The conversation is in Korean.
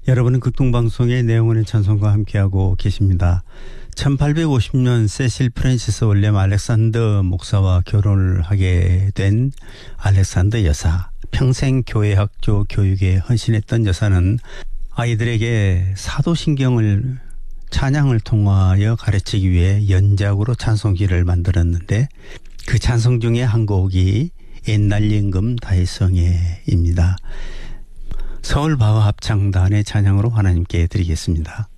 여러분은 극동방송의 내용원의 찬송과 함께하고 계십니다. 1850년 세실 프랜시스 윌리엄 알렉산더 목사와 결혼을 하게 된 알렉산더 여사. 평생 교회학교 교육에 헌신했던 여사는 아이들에게 사도신경을 찬양을 통하여 가르치기 위해 연작으로 찬송기를 만들었는데 그 찬송 중에 한 곡이 옛날 임금 다윗성애입니다. 서울바흐합창단의 찬양으로 하나님께 드리겠습니다.